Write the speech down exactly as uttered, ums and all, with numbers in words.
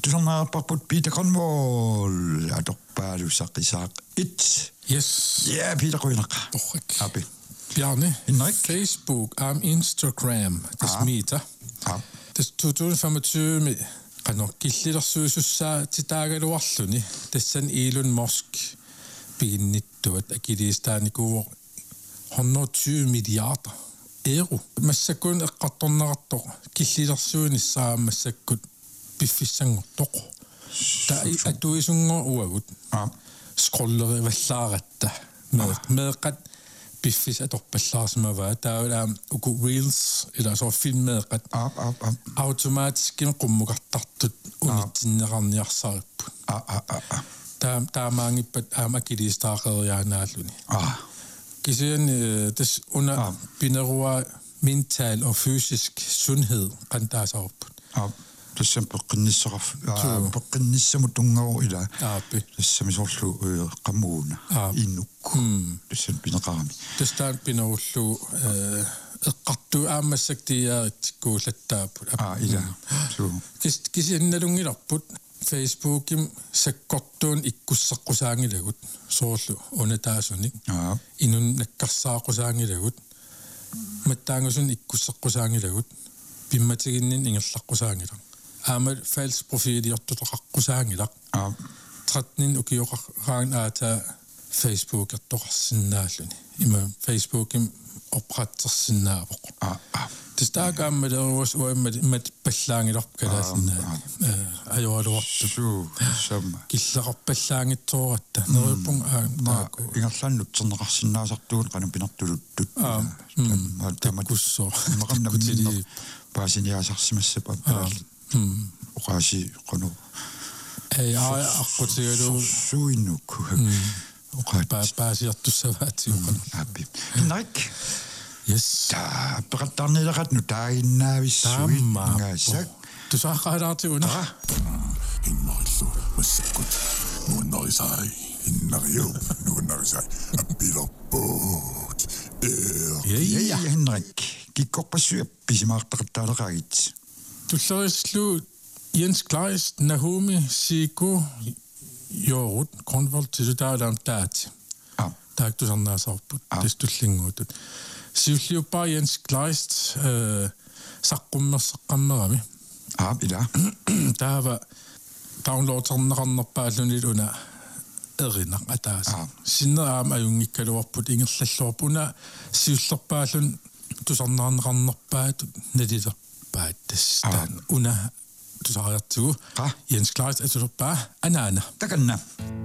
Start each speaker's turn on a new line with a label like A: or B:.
A: Tusarnaarparput Peter Grønvold atorpaalussaqisaaq it.
B: Yes.
A: Ja, Peter Grønaq.
B: Torrik.
A: Abi.
B: Bjarne.
A: Henrik.
B: Facebook, am Instagram, det smitter.
A: Ja.
B: Det tusind femogtyve med qano killillersuusussaa titaagaluarluni tassan Elon Musk piginnittuat akiliistaanikuuor one hundred tyve milliarder euro. Massakun eqqartornaqartoq killillersuunissaa massakkut piffissangortoq. Ta atuisunngor uagut.
A: Ja.
B: Scrolleri vallaaratta. Med meeqat biffis atorpallaarsimavaa taula uku reels eller så filmeeqat.
A: Ja, ja, ja.
B: Automatisk qummuqartartut unitsinneqarniarsaarippu.
A: Ja, ja, ja.
B: Ta taamaangippat amakilistaaqeriaanaalluni.
A: Ja.
B: Kisian des under binerua mental og fysisk sundhed qantaasarput.
A: Ja. Tassam peqinnisseraf peqinnissamutungao ila.
B: Aapi.
A: Tassam isorlu qammuuna innukku. Tassam pineqarami.
B: Tastaan pinerullu eqqartu aammassaktiaarit kuullattaaput.
A: Ah, ila. Su.
B: Kis kisiannalungilarput Facebookim sakkortuun ikkussaqqusaangilagut soorlu unataasunik.
A: Ja.
B: Inun nakkarsaaqqusaangilagut. Mattaangusun ikkussaqqusaangilagut. Pimmatiginnin ingerlaqqqusaangilaq. Aamal falsk profiiliortutoqaqqusaangilaq.
A: Ja.
B: Tratnin ukioqarraan aata Facebook ertoqarsinnaalluni. Ima Facebookim opratsersinnaapoq.
A: Ja.
B: Tistaagammaderuus uammat mat pallaangilorp kalaasinnaani. Ajoaluartu.
A: Su. Samma.
B: Killeqarpallaangitsoораtta neripung aaku.
A: Ingerlannut terneqarsinnaasartuun qanu pinertuluttut.
B: Ah.
A: Tamat
B: kussoo.
A: Maqannamminno paasiniaasarsimassapa. Hmm. Oqaasi qanu.
B: Ei aaqutigalu
A: suinnukku. Oqaat
B: paasiartussavaatiuqan.
A: Abi. Henrik.
B: Yes.
A: Ta peqattarnileqat nu taaginnaavissui ngaasak.
B: Tusaaqaalaarti una.
C: Innarillu massakkut nuunnarisai innariu nuunnarisai appilerpuut.
A: Ja, Henrik. Kikkorpassuia pisimaartaqattaaleqaagit.
B: Tullerislu Jens Kleist Nahumi Siku Jorut Grønvold tilutaalaam taati.
A: Ah.
B: Taaktusarnaasarput testullinguutut. Siulliuppaa Jens Kleist saqqummerseqqammerami.
A: Ah, ila.
B: Taava downloadernerarnerpaallunil una erinaq ataasa. Sinneraam ajungikkaluarput ingerlalluarpuna siullerpaallun tusarnaarnerarnerpaat nalilerpaat tastaan una tusariartugu Jens Kleist atulerpaa anaana.
A: Takanna.